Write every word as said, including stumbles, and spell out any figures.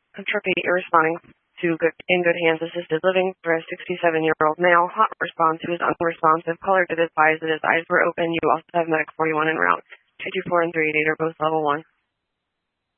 Trip eight, you're responding to good, in good hands assisted living for a sixty-seven-year-old male. Hot response who is unresponsive. Caller did advise that his eyes were open. You also have Medic forty-one en route. two two four and three eighty-eight are both level one.